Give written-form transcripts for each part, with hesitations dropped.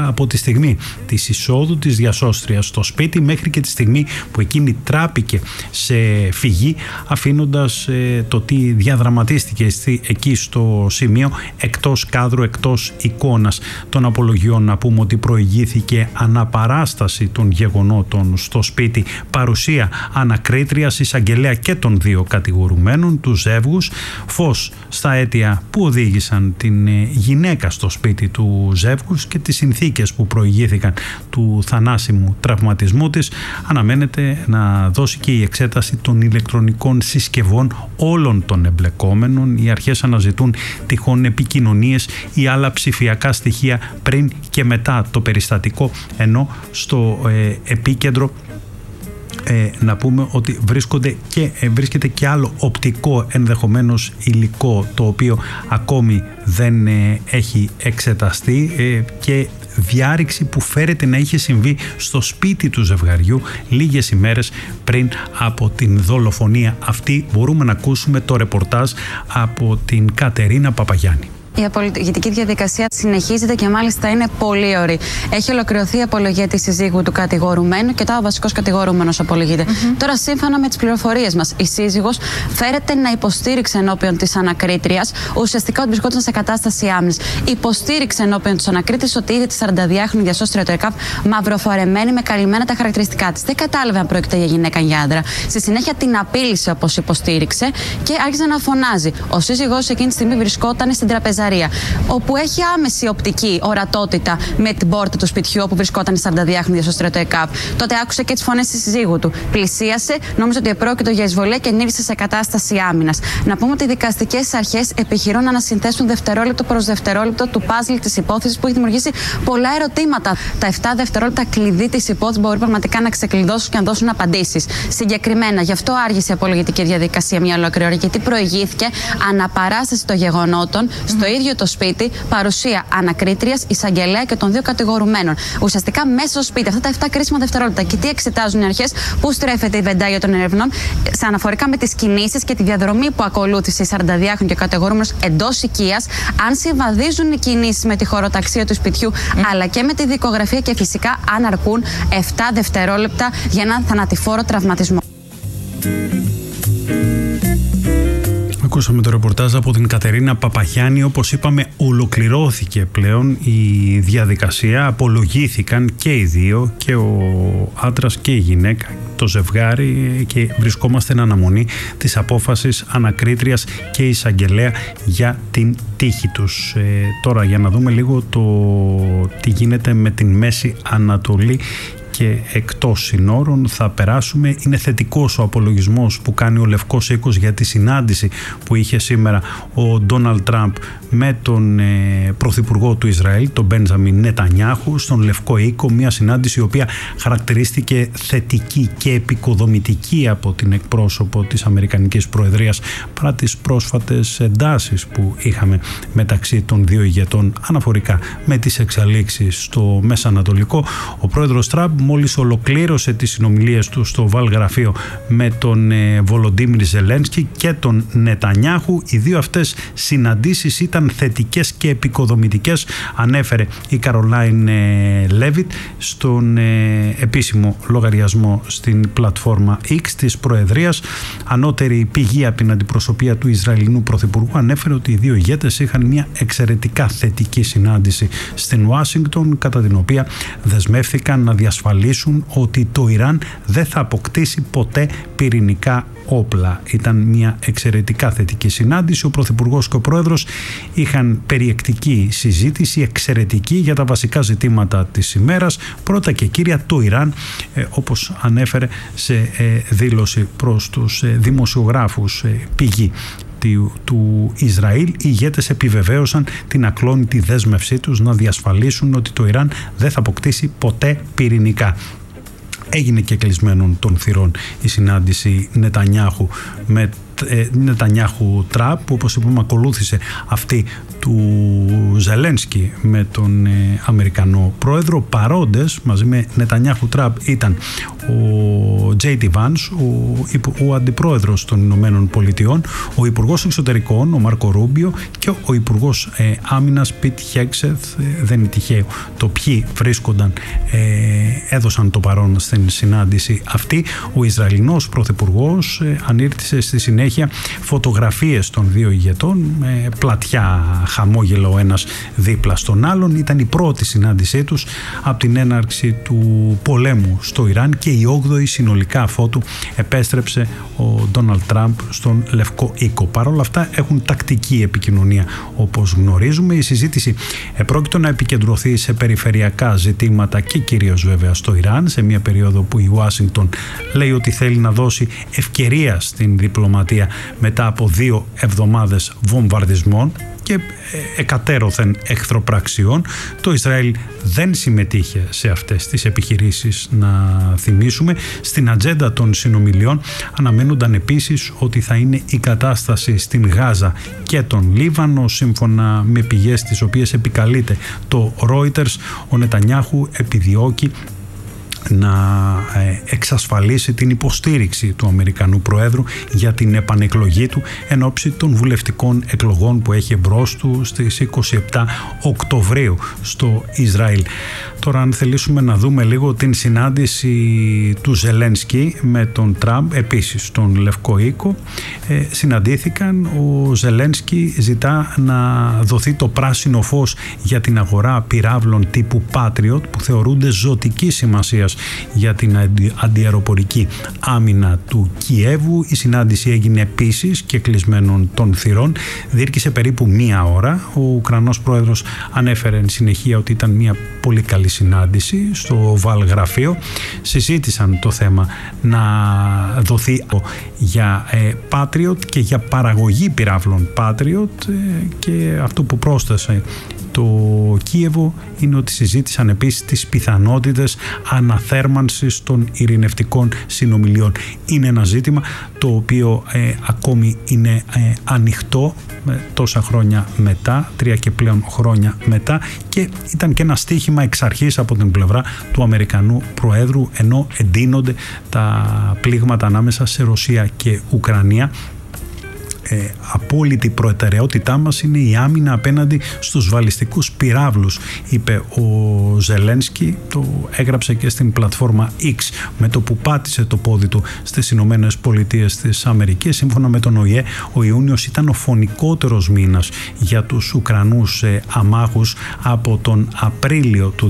μάλιστα από τη στιγμή της εισόδου της διασώστριας στο σπίτι μέχρι και τη στιγμή που εκείνη τράπηκε σε φυγή, αφήνοντας το τι διαδραματίστηκε εκεί στο σημείο εκτός κάδρου, εκτός εικόνας των απολογιών. Να πούμε ότι προηγήθηκε αναπαράσταση των γεγονότων στο σπίτι, παρουσία ανακρίτριας, εισαγγελέα και των δύο κατηγορουμένων, του ζεύγους, φως στα αίτια που οδήγησαν την γυναίκα στο σπίτι του ζεύγους και τις συνθήκες που προηγήθηκαν του θανάσιμου τραυματισμού της. Αναμένεται να δώσει και η εξέταση των ηλεκτρονικών συσκευών όλων των εμπλεκόμενων. Οι αρχές αναζητούν τυχόν επικοινωνίες ή άλλα ψηφιακά στοιχεία πριν και μετά το περιστατικό, ενώ στο επίκεντρο να πούμε ότι βρίσκεται και άλλο οπτικό ενδεχομένως υλικό, το οποίο ακόμη δεν έχει εξεταστεί, και διάρρηξη που φέρεται να είχε συμβεί στο σπίτι του ζευγαριού λίγες ημέρες πριν από την δολοφονία αυτή. Μπορούμε να ακούσουμε το ρεπορτάζ από την Κατερίνα Παπαγιάννη. Η απολογητική διαδικασία συνεχίζεται και μάλιστα είναι πολύ ωρή. Έχει ολοκληρωθεί η απολογία της συζύγου του κατηγορουμένου και τώρα ο βασικός κατηγορούμενος απολογείται. Τώρα, σύμφωνα με τις πληροφορίες μας, η σύζυγος φέρεται να υποστήριξε ενώπιον της ανακρίτριας, ουσιαστικά ότι βρισκόταν σε κατάσταση άμυνας. Υποστήριξε ενώπιον της ανακρίτριας ότι είδε τη 42χρονη διασώστρια του ΕΚΑΒ μαυροφορεμένη με καλυμμένα τα χαρακτηριστικά της. Δεν κατάλαβε αν πρόκειται για γυναίκα ή άντρα. Στη συνέχεια την απείλησε όπως υποστήριξε και άρχισε να φωνάζει. Ο σύζυγος εκείνη τη στιγμή βρισκόταν στην τραπεζαρία, όπου έχει άμεση οπτική ορατότητα με την πόρτα του σπιτιού όπου βρισκόταν η 42χρονη διασώστρια του ΕΚΑΒ. Τότε άκουσε και τις φωνές της συζύγου του. Πλησίασε, νόμιζε ότι επρόκειτο για εισβολή και ενήργησε σε κατάσταση άμυνας. Να πούμε ότι οι δικαστικές αρχές επιχειρούν να ανασυνθέσουν δευτερόλεπτο προς δευτερόλεπτο του παζλ της υπόθεσης, που έχει δημιουργήσει πολλά ερωτήματα. Τα 7 δευτερόλεπτα κλειδί της υπόθεσης μπορεί πραγματικά να ξεκλειδώσουν και να δώσουν απαντήσεις. Συγκεκριμένα, γι' αυτό άργησε η απολογητική διαδικασία μια ολόκληρη ώρα, γιατί προηγήθηκε αναπαράσταση των γεγονότων στο ίδιο το σπίτι, παρουσία ανακρίτριας, εισαγγελέα και των δύο κατηγορουμένων. Ουσιαστικά μέσα στο σπίτι, αυτά τα 7 κρίσιμα δευτερόλεπτα. Και τι εξετάζουν οι αρχές, πού στρέφεται η βεντάγια των ερευνών, σε αναφορικά με τις κινήσεις και τη διαδρομή που ακολούθησε η 42χρονη και ο κατηγορούμενος εντός οικίας, αν συμβαδίζουν οι κινήσεις με τη χωροταξία του σπιτιού, αλλά και με τη δικογραφία, και φυσικά αν αρκούν 7 δευτερόλεπτα για έναν θανατηφόρο τραυματισμό. Ακούσαμε το ρεπορτάζ από την Κατερίνα Παπαγιάννη. Όπως είπαμε, ολοκληρώθηκε πλέον η διαδικασία. Απολογήθηκαν και οι δύο, και ο άντρας και η γυναίκα, το ζευγάρι, και βρισκόμαστε εν αναμονή της απόφασης ανακρίτριας και εισαγγελέα για την τύχη τους. Τώρα για να δούμε λίγο τι γίνεται με την Μέση Ανατολή και εκτός συνόρων θα περάσουμε. Είναι θετικός ο απολογισμός που κάνει ο Λευκός Οίκος για τη συνάντηση που είχε σήμερα ο Ντόναλντ Τραμπ με τον πρωθυπουργό του Ισραήλ, τον Μπέντζαμιν Νετανιάχου, στον Λευκό Οίκο. Μια συνάντηση η οποία χαρακτηρίστηκε θετική και επικοδομητική από την εκπρόσωπο της Αμερικανικής Προεδρίας, παρά τις πρόσφατες εντάσεις που είχαμε μεταξύ των δύο ηγετών αναφορικά με τις εξελίξεις στο Μεσανατολικό. Ο πρόεδρος Τραμπ μόλις ολοκλήρωσε τις συνομιλίες του στο Βαλγραφείο με τον Βολοντίμιρ Ζελένσκι και τον Νετανιάχου. Οι δύο αυτές συναντήσεις ήταν θετικές και επικοδομητικές, ανέφερε η Καρολάιν Λέβιτ στον επίσημο λογαριασμό στην πλατφόρμα X της Προεδρίας. Ανώτερη πηγή από την αντιπροσωπεία του Ισραηλινού Πρωθυπουργού ανέφερε ότι οι δύο ηγέτες είχαν μια εξαιρετικά θετική συνάντηση στην Ουάσιγκτον, κατά την οποία δεσμεύθηκαν να διασφαλίσουν ότι το Ιράν δεν θα αποκτήσει ποτέ πυρηνικά όπλα. Ήταν μια εξαιρετικά θετική συνάντηση. Ο Πρωθυπουργός και ο Πρόεδρος είχαν περιεκτική συζήτηση, εξαιρετική, για τα βασικά ζητήματα της ημέρας. Πρώτα και κύρια το Ιράν, όπως ανέφερε σε δήλωση προς τους δημοσιογράφους πηγή του Ισραήλ, οι ηγέτες επιβεβαίωσαν την ακλόνητη δέσμευσή τους να διασφαλίσουν ότι το Ιράν δεν θα αποκτήσει ποτέ πυρηνικά. Έγινε και κλεισμένων των θυρών η συνάντηση Νετανιάχου Τραμπ, που όπως είπαμε ακολούθησε αυτή του Ζελένσκι με τον Αμερικανό πρόεδρο. Παρόντες μαζί με Νετανιάχου Τραμπ ήταν ο J.D. Vance, ο αντιπρόεδρος των Ηνωμένων Πολιτειών, ο υπουργός εξωτερικών ο Μάρκο Ρούμπιο και ο υπουργός άμυνας Πιτ Χέγκσεθ. Δεν είναι τυχαίο το ποιοι βρίσκονταν, έδωσαν το παρόν στην συνάντηση αυτή. Ο Ισραηλινός πρωθυπουργός ανήρτησε στη συνέχεια φωτογραφίες των δύο ηγετών με πλατιά χαμόγελο ο ένας δίπλα στον άλλον. Ήταν η πρώτη συνάντησή τους από την έναρξη του πολέμου στο Ιράν και η 8η συνολικά αφότου επέστρεψε ο Ντόναλντ Τραμπ στον Λευκό Οίκο. Παρ' όλα αυτά έχουν τακτική επικοινωνία όπως γνωρίζουμε. Η συζήτηση πρόκειται να επικεντρωθεί σε περιφερειακά ζητήματα και κυρίως βέβαια στο Ιράν, σε μια περίοδο που η Ουάσιγκτον λέει ότι θέλει να δώσει ευκαιρία στην διπλωματία μετά από 2 εβδομάδες βομβαρδισμών και εκατέρωθεν εχθροπραξιών. Το Ισραήλ δεν συμμετείχε σε αυτές τις επιχειρήσεις, να θυμίσουμε. Στην ατζέντα των συνομιλιών αναμένονταν επίσης ότι θα είναι η κατάσταση στην Γάζα και τον Λίβανο. Σύμφωνα με πηγές τις οποίες επικαλείται το Reuters, ο Νετανιάχου επιδιώκει να εξασφαλίσει την υποστήριξη του Αμερικανού Προέδρου για την επανεκλογή του εν ώψη των βουλευτικών εκλογών που έχει εμπρός του στις 27 Οκτωβρίου στο Ισραήλ. Τώρα αν θελήσουμε να δούμε λίγο την συνάντηση του Ζελένσκι με τον Τραμπ, επίσης στον Λευκό Οίκο, συναντήθηκαν. Ο Ζελένσκι ζητά να δοθεί το πράσινο φως για την αγορά πυράβλων τύπου Patriot που θεωρούνται ζωτικής σημασίας για την αντιαεροπορική άμυνα του Κιέβου. Η συνάντηση έγινε επίσης και κλεισμένων των θυρών. Διήρκησε περίπου 1 ώρα. Ο Ουκρανός πρόεδρος ανέφερε εν συνεχεία ότι ήταν μια πολύ καλή συνάντηση στο Οβάλ γραφείο. Συζήτησαν το θέμα να δοθεί για Patriot και για παραγωγή πυράβλων Patriot, και αυτό που πρόσθεσε το Κίεβο είναι ότι συζήτησαν επίσης τις πιθανότητες αναθέρμανσης των ειρηνευτικών συνομιλιών. Είναι ένα ζήτημα το οποίο ακόμη είναι ανοιχτό τόσα χρόνια μετά, 3 και πλέον χρόνια μετά, και ήταν και ένα στίχημα εξ αρχής από την πλευρά του Αμερικανού Προέδρου, ενώ εντείνονται τα πλήγματα ανάμεσα σε Ρωσία και Ουκρανία. Απόλυτη προτεραιότητά μας είναι η άμυνα απέναντι στους βαλιστικούς πυράβλους, είπε ο Ζελένσκι. Το έγραψε και στην πλατφόρμα X με το που πάτησε το πόδι του στις Ηνωμένες Πολιτείες της Αμερικής. Σύμφωνα με τον ΟΗΕ, ο Ιούνιος ήταν ο φωνικότερος μήνας για τους Ουκρανούς αμάχους από τον Απρίλιο του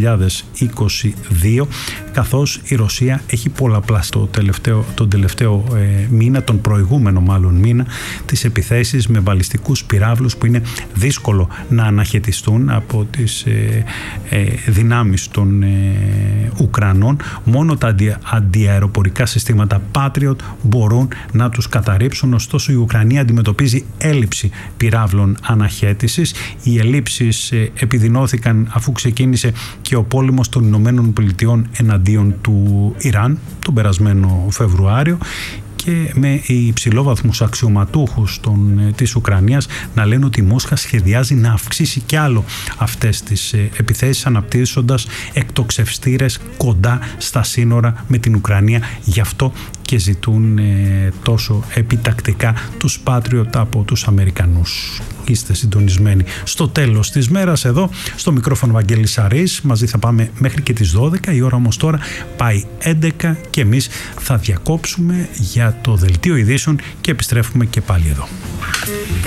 2022, καθώς η Ρωσία έχει πολλαπλάσει τον τελευταίο μήνα, τον προηγούμενο μάλλον μήνα, τις επιθέσεις με βαλιστικούς πυράβλους που είναι δύσκολο να αναχαιτιστούν από τις δυνάμεις των Ουκρανών. Μόνο τα αντιαεροπορικά συστήματα Patriot μπορούν να τους καταρρύψουν. Ωστόσο η Ουκρανία αντιμετωπίζει έλλειψη πυράβλων αναχαίτησης. Οι ελλείψεις επιδεινώθηκαν αφού ξεκίνησε και ο πόλεμος των Ηνωμένων Πολιτειών εναντίον του Ιράν τον περασμένο Φεβρουάριο, και με υψηλόβαθμους αξιωματούχους της Ουκρανίας να λένε ότι η Μόσχα σχεδιάζει να αυξήσει κι άλλο αυτές τις επιθέσεις, αναπτύσσοντας εκτοξευστήρες κοντά στα σύνορα με την Ουκρανία. Γι' αυτό και ζητούν τόσο επιτακτικά τους Patriot από τους Αμερικανούς. Είστε συντονισμένοι στο τέλος της μέρας εδώ στο μικρόφωνο Βαγγέλης Σαρής. Μαζί θα πάμε μέχρι και τις 12. Η ώρα όμως τώρα πάει 11 και εμείς θα διακόψουμε για το δελτίο ειδήσεων και επιστρέφουμε και πάλι εδώ.